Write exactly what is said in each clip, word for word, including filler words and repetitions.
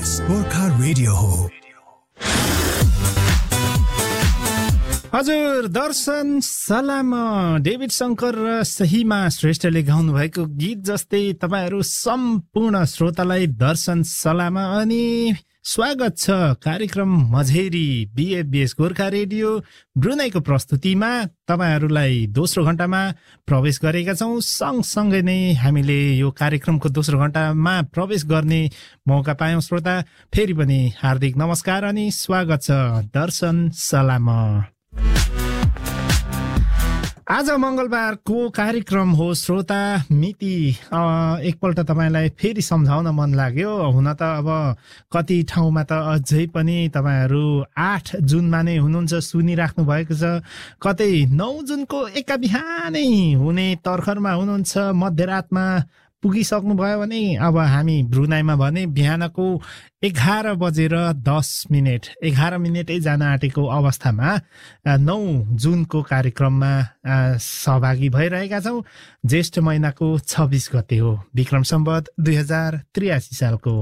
बीएबीएस Gorkha radio हो। हजुर, दर्शन सलाम डेभिड शंकर र सहीमा श्रेष्ठले गाउनु भएको गीत जस्तै तपाईहरू सम्पूर्ण श्रोतालाई दर्शन सलाम अनि स्वागत छ कार्यक्रम मझेरी बीएबीएस गोर्खा रेडियो ब्रुनाईको प्रस्तुतिमा। तपाईहरूलाई दोस्रो घण्टामा प्रवेश गरेका छौँ। सँगसँगै नै हामीले यो कार्यक्रमको दोस्रो घण्टामा प्रवेश गर्ने मौका पायौँ। श्रोता, फेरि पनि हार्दिक नमस्कार अनि स्वागत छ दर्शन सलाम। आज मङ्गलबारको कार्यक्रम हो श्रोता। मिति एकपल्ट तपाईँलाई फेरि सम्झाउन मन लाग्यो। हुन त अब कति ठाउँमा त अझै पनि तपाईँहरू आठ जुनमा नै हुनुहुन्छ, सुनिराख्नु भएको छ। कतै नौ जुनको एका बिहानै हुने तर्खरमा हुनुहुन्छ, मध्यरातमा पुगिसक्नु भयो भने अब हामी ब्रुनाईमा भने बिहानको एघार बजेर दस मिनट एघार मिनटै जान आँटेको अवस्थामा नौ जुनको कार्यक्रममा सहभागी भइरहेका छौँ। ज्येष्ठ महिनाको छब्बिस गते हो, विक्रम सम्वत दुई हजार त्रियासी सालको।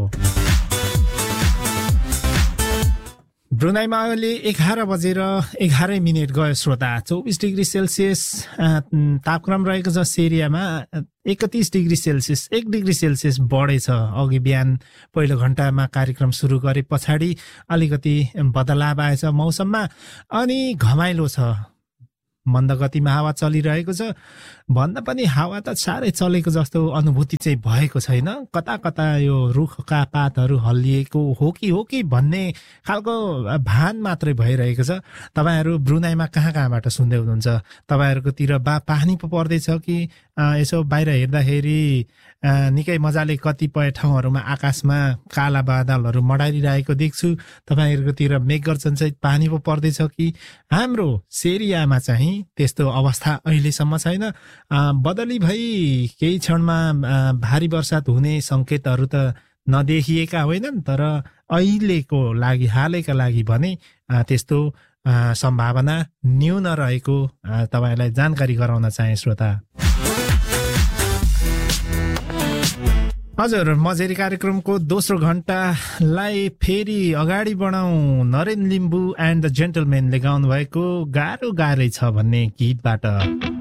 ब्रुनाईमा अहिले एघार बजेर एघारै मिनट गयो श्रोता। चौबिस डिग्री सेल्सियस तापक्रम रहेको छ। सेरियामा एकतिस डिग्री सेल्सियस एक डिग्री सेल्सियस बढेछ। अघि बिहान पहिलो घण्टामा कार्यक्रम सुरु गरे पछाडि अलिकति बदलाव आएछ मौसममा अनि घमाइलो छ। मन्द गतिमा हावा चलिरहेको छ। भन्दा पनि हावा त साह्रै चलेको जस्तो अनुभूति चाहिँ भएको छैन। कता कता यो रुखका पातहरू हल्लिएको हो कि हो कि भन्ने खालको भान मात्रै भइरहेको छ। तपाईँहरू ब्रुनाईमा कहाँ कहाँबाट सुन्दै हुनुहुन्छ? तपाईँहरूकोतिर बा पानी पो पर्दैछ कि यसो बाहिर हेर्दाखेरि निकै मजाले कतिपय ठाउँहरूमा आकाशमा काला बादलहरू मडारिरहेको देख्छु। तपाईँहरूकोतिर मेघगर्जन सहित पानी पो पर्दैछ कि? हाम्रो सेरियामा चाहिँ त्यस्तो अवस्था अहिलेसम्म छैन। बदली भई केही क्षणमा भारी वर्षात हुने सङ्केतहरू त नदेखिएका होइनन्, तर अहिलेको लागि हालैका लागि भने त्यस्तो सम्भावना न्यून रहेको तपाईँलाई जानकारी गराउन चाहे श्रोता। हजुर, मझेरी कार्यक्रमको दोस्रो घण्टालाई फेरि अगाडि बढाउँ। नरेन लिम्बू एन्ड द जेन्टलमेनले गाउनु भएको गाह्रो गाह्रै छ भन्ने गीतबाट।